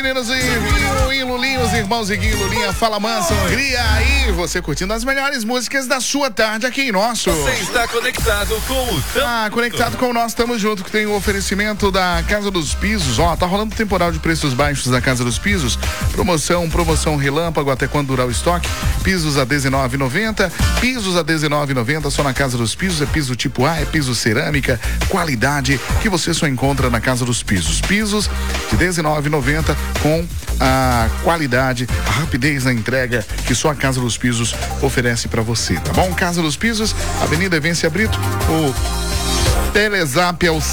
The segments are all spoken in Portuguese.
meninos e Lulinha, os irmãos Iguinho e Lulinha, Fala Mansa, Hungria. Aí, você curtindo as melhores músicas da sua tarde aqui em nosso. Você está conectado com o conectado com o nosso Tamo Junto, que tem o oferecimento da Casa dos Pisos. Ó, tá rolando temporal de preços baixos da Casa dos Pisos. Promoção relâmpago até quando durar o estoque. Pisos a R$19,90. Pisos a R$19,90 só na Casa dos Pisos. É piso tipo A, é piso cerâmica, qualidade que você só encontra na Casa dos Pisos. Pisos de R$19,90 com a qualidade, a rapidez na entrega que só a Casa dos Pisos oferece pra você, tá bom? Casa dos Pisos, Avenida Evência Brito, o Telezap é o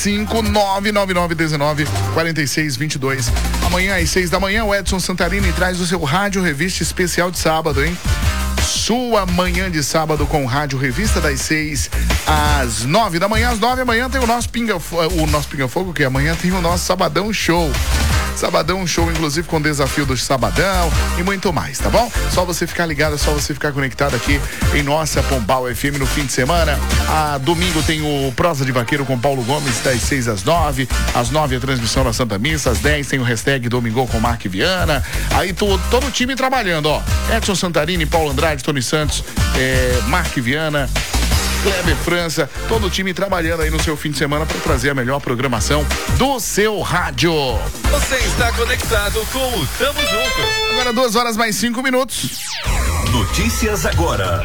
75999194622. Amanhã às 6 da manhã, o Edson Santarini traz o seu Rádio Revista especial de sábado, hein? Sua manhã de sábado com Rádio Revista das 6 às 9 da manhã. Às 9 da manhã tem o nosso Pinga Fogo, que amanhã tem o nosso Sabadão Show. Sabadão Show, inclusive com o desafio do Sabadão e muito mais, tá bom? Só você ficar ligado, só você ficar conectado aqui em nossa Pombal FM no fim de semana. Domingo tem o Prosa de Vaqueiro com Paulo Gomes das 6 às 9. Às 9 a transmissão da Santa Missa. Às 10 tem o hashtag Domingão com Mark Viana. Aí todo o time trabalhando, ó. Edson Santarini, Paulo Andrade, Tony Santos, Mark Viana, Kleber França, todo o time trabalhando aí no seu fim de semana para trazer a melhor programação do seu rádio. Você está conectado com o Tamo Junto. Agora 2 horas mais 5 minutos. Notícias agora.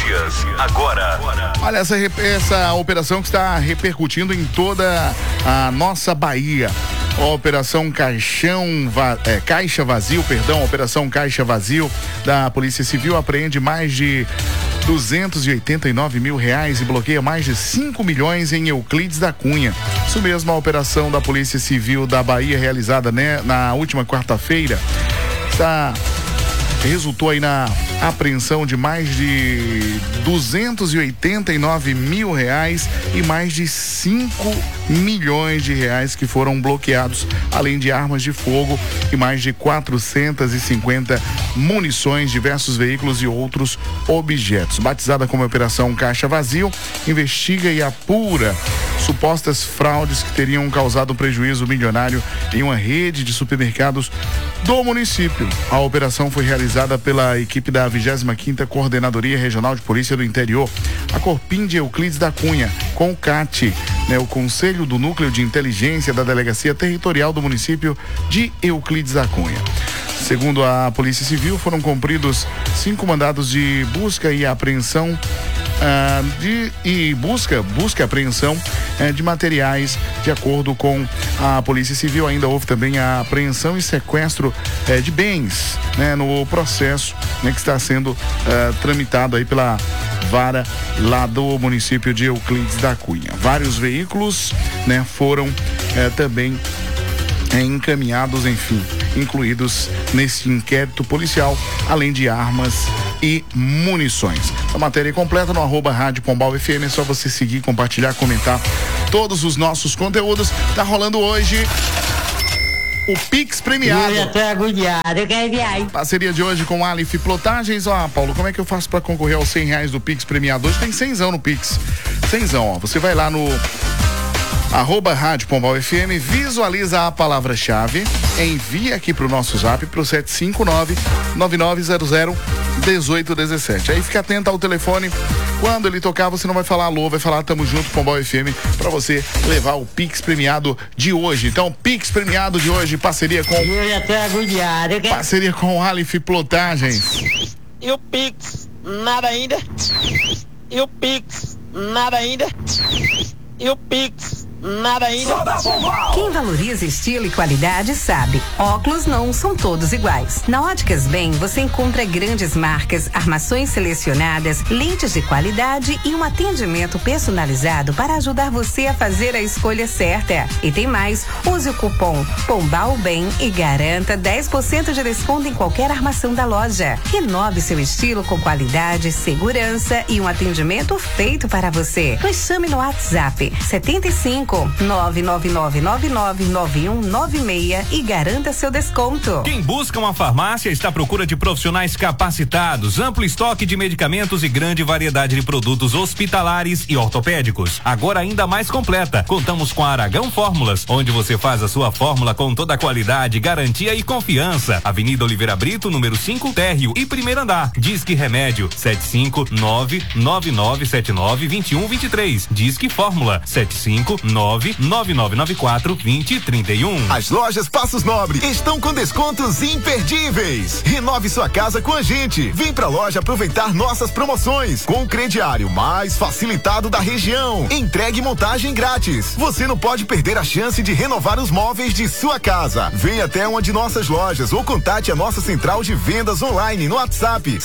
Olha, essa operação que está repercutindo em toda a nossa Bahia. A Operação Caixa Vazio, Operação Caixa Vazio da Polícia Civil apreende mais de R$289 mil e bloqueia mais de 5 milhões em Euclides da Cunha. Isso mesmo, a operação da Polícia Civil da Bahia realizada, né, na última quarta-feira resultou aí na apreensão de mais de R$289 mil e mais de 5 milhões de reais que foram bloqueados, além de armas de fogo e mais de 450 munições, diversos veículos e outros objetos. Batizada como Operação Caixa Vazio, investiga e apura supostas fraudes que teriam causado prejuízo milionário em uma rede de supermercados do município. A operação foi realizada pela equipe da 25ª Coordenadoria Regional de Polícia do Interior, a Corpim de Euclides da Cunha, com o CAT, né, o Conselho do Núcleo de Inteligência da Delegacia Territorial do município de Euclides da Cunha. Segundo a Polícia Civil, foram cumpridos 5 mandados de busca e apreensão busca e apreensão de materiais. De acordo com a Polícia Civil, ainda houve também a apreensão e sequestro de bens, né, no processo, né, que está sendo tramitado aí pela vara lá do município de Euclides da Cunha. Vários veículos, né, foram também encaminhados, enfim, incluídos nesse inquérito policial, além de armas e munições. A matéria completa no @Rádio Pombal FM, é só você seguir, compartilhar, comentar todos os nossos conteúdos. Tá rolando hoje o Pix premiado. Eu tô agoniado, eu quero viajar. Parceria de hoje com Alif Plotagens. Ó, Paulo, como é que eu faço pra concorrer aos R$100 do Pix premiado? Hoje tem 100zão no Pix. 100zão, ó. Você vai lá no @Rádio Pombal FM, visualiza a palavra-chave, envia aqui pro nosso zap pro 759-9900-1817. Aí fica atento ao telefone. Quando ele tocar, você não vai falar alô, vai falar Tamo Junto Pombal FM, pra você levar o Pix premiado de hoje. Então, Pix premiado de hoje, parceria com... Eu já tô agoniado, eu quero... Parceria com Alif Plotagens. E o Pix, nada ainda. E o Pix, nada ainda. E o Pix, nada ainda. Quem valoriza estilo e qualidade sabe, óculos não são todos iguais. Na Óticas Bem, você encontra grandes marcas, armações selecionadas, lentes de qualidade e um atendimento personalizado para ajudar você a fazer a escolha certa. E tem mais, use o cupom Pombal Bem e garanta 10% de desconto em qualquer armação da loja. Renove seu estilo com qualidade, segurança e um atendimento feito para você. Nos chame no WhatsApp 75 35 999999196 e garanta seu desconto. Quem busca uma farmácia está à procura de profissionais capacitados, amplo estoque de medicamentos e grande variedade de produtos hospitalares e ortopédicos. Agora ainda mais completa. Contamos com a Aragão Fórmulas, onde você faz a sua fórmula com toda a qualidade, garantia e confiança. Avenida Oliveira Brito, número 5, térreo e primeiro andar. Disque Remédio 75999792123. Disque Fórmula 75999942031. As lojas Passos Nobre estão com descontos imperdíveis. Renove sua casa com a gente. Vem pra loja aproveitar nossas promoções com o crediário mais facilitado da região. Entregue e montagem grátis. Você não pode perder a chance de renovar os móveis de sua casa. Venha até uma de nossas lojas ou contate a nossa central de vendas online no WhatsApp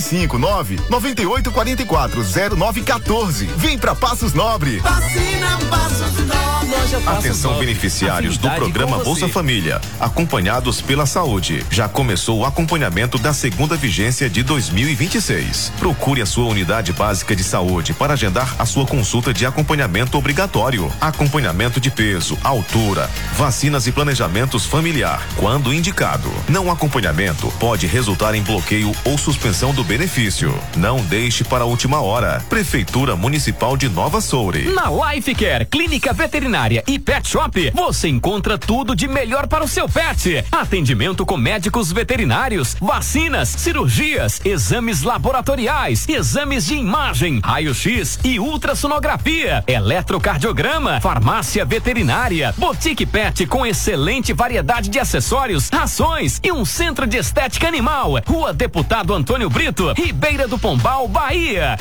759-9844-0914. Vem pra Passos Nobre. Vacina Passos Nobre. Atenção beneficiários do programa Bolsa Família, acompanhados pela saúde. Já começou o acompanhamento da segunda vigência de 2026. Procure a sua unidade básica de saúde para agendar a sua consulta de acompanhamento obrigatório. Acompanhamento de peso, altura, vacinas e planejamentos familiar, quando indicado. Não acompanhamento pode resultar em bloqueio ou suspensão do benefício. Não deixe para a última hora. Prefeitura Municipal de Nova Soure. Na Life Care, clínica veterinária e pet shop, você encontra tudo de melhor para o seu pet. Atendimento com médicos veterinários, vacinas, cirurgias, exames laboratoriais, exames de imagem, raio-x e ultrassonografia, eletrocardiograma, farmácia veterinária, boutique pet com excelente variedade de acessórios, rações e um centro de estética animal. Rua Deputado Antônio Brito, Ribeira do Pombal, Bahia.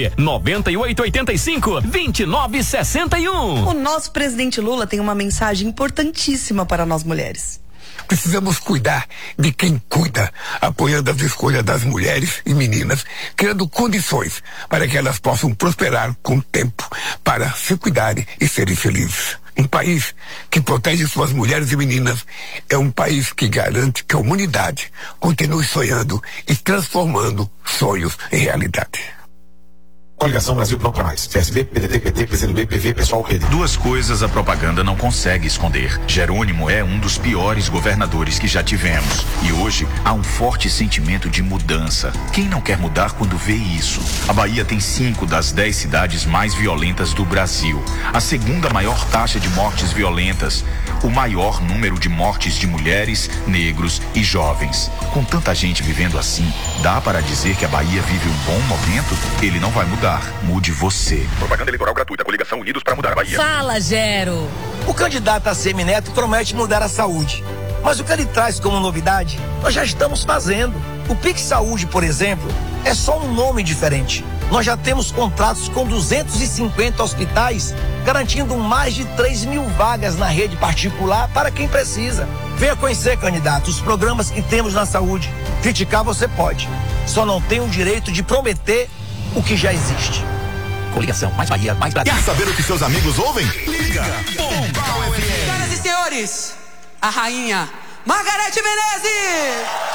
99885-2961. O nosso presidente Lula tem uma mensagem importantíssima para nós mulheres. Precisamos cuidar de quem cuida, apoiando as escolhas das mulheres e meninas, criando condições para que elas possam prosperar com tempo, para se cuidarem e serem felizes. Um país que protege suas mulheres e meninas é um país que garante que a humanidade continue sonhando e transformando sonhos em realidade. Coligação Brasil Pronto Mais. PSB, PDT, PT, PCdoB, PV, Pessoal, Rede. Duas coisas a propaganda não consegue esconder. Jerônimo é um dos piores governadores que já tivemos. E hoje há um forte sentimento de mudança. Quem não quer mudar quando vê isso? A Bahia tem 5 das 10 cidades mais violentas do Brasil. A segunda maior taxa de mortes violentas. O maior número de mortes de mulheres, negros e jovens. Com tanta gente vivendo assim, dá para dizer que a Bahia vive um bom momento? Ele não vai mudar. Mude você. Propaganda eleitoral gratuita. Coligação Unidos para mudar a Bahia. Fala, Gero. O candidato a Semineto promete mudar a saúde. Mas o que ele traz como novidade, nós já estamos fazendo. O Pix Saúde, por exemplo, é só um nome diferente. Nós já temos contratos com 250 hospitais, garantindo mais de 3.000 vagas na rede particular para quem precisa. Venha conhecer, candidato, os programas que temos na saúde. Criticar você pode. Só não tem o direito de prometer o que já existe. Coligação, mais Bahia, mais Brasil. Quer saber o que seus amigos ouvem? Liga! Senhoras e senhores, a rainha Margarete Menezes!